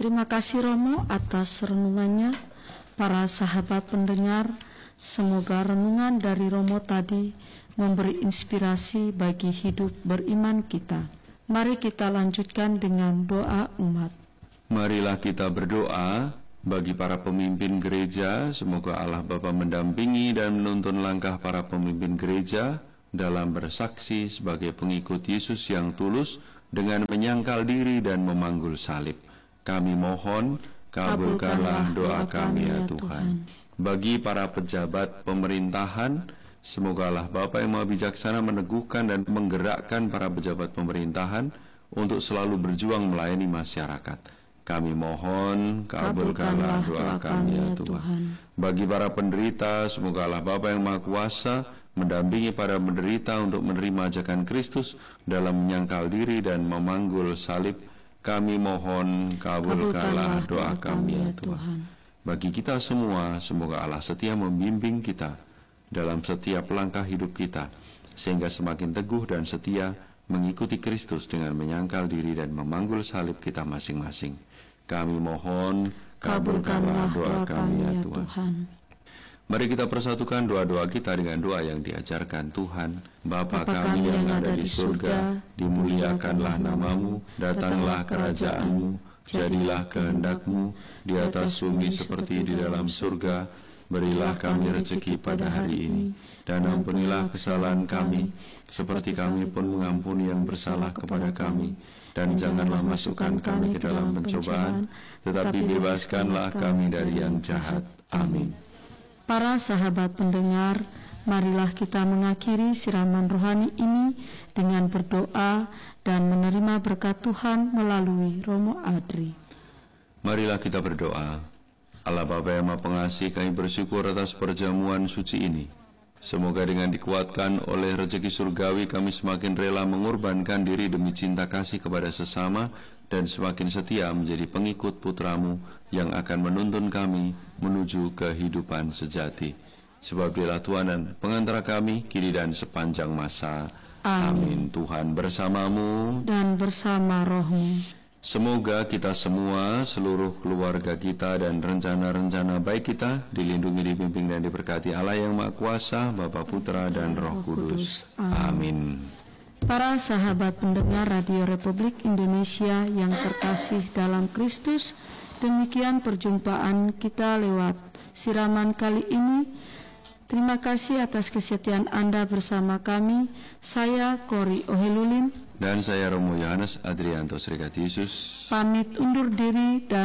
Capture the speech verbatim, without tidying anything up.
Terima kasih Romo atas renungannya. Para sahabat pendengar, semoga renungan dari Romo tadi memberi inspirasi bagi hidup beriman kita. Mari kita lanjutkan dengan doa umat. Marilah kita berdoa bagi para pemimpin gereja. Semoga Allah Bapa mendampingi dan menuntun langkah para pemimpin gereja dalam bersaksi sebagai pengikut Yesus yang tulus dengan menyangkal diri dan memanggul salib. Kami mohon, kabulkanlah doa kami ya Tuhan. Bagi para pejabat pemerintahan, semoga Allah Bapa yang Maha Bijaksana meneguhkan dan menggerakkan para pejabat pemerintahan untuk selalu berjuang melayani masyarakat. Kami mohon, kabulkanlah doa kami ya Tuhan. Bagi para penderita, semoga Allah Bapa yang Maha Kuasa mendampingi para penderita untuk menerima ajakan Kristus dalam menyangkal diri dan memanggul salib. Kami mohon, kabulkanlah doa kami ya Tuhan. Bagi kita semua, semoga Allah setia membimbing kita dalam setiap langkah hidup kita, sehingga semakin teguh dan setia mengikuti Kristus dengan menyangkal diri dan memanggul salib kita masing-masing. Kami mohon, kabulkanlah doa kami ya Tuhan. Mari kita persatukan doa-doa kita dengan doa yang diajarkan Tuhan. Bapa kami yang ada di surga, dimuliakanlah namamu, datanglah kerajaan-Mu, jadilah kehendak-Mu di atas bumi seperti di dalam surga. Berilah kami rezeki pada hari ini, dan ampunilah kesalahan kami, seperti kami pun mengampuni yang bersalah kepada kami. Dan janganlah masukkan kami ke dalam pencobaan, tetapi bebaskanlah kami dari yang jahat. Amin. Para sahabat pendengar, marilah kita mengakhiri siraman rohani ini dengan berdoa dan menerima berkat Tuhan melalui Romo Adri. Marilah kita berdoa. Allah Bapa yang Maha Pengasih, kami bersyukur atas perjamuan suci ini. Semoga dengan dikuatkan oleh rezeki surgawi, kami semakin rela mengorbankan diri demi cinta kasih kepada sesama dan semakin setia menjadi pengikut Putra-Mu yang akan menuntun kami menuju kehidupan sejati. Sebab Dialah Tuhan dan pengantara kami kini dan sepanjang masa. Amin. Amin. Tuhan bersamamu dan bersama rohmu. Semoga kita semua, seluruh keluarga kita dan rencana-rencana baik kita dilindungi, dibimbing dan diberkati Allah yang Maha Kuasa, Bapa, Putra dan Roh Kudus. Amin. Para sahabat pendengar Radio Republik Indonesia yang terkasih dalam Kristus, demikian perjumpaan kita lewat siraman kali ini. Terima kasih atas kesetiaan Anda bersama kami. Saya Kori Ohelulin dan saya Romo Yohanes Adrianto Serikat Yesus pamit undur diri dan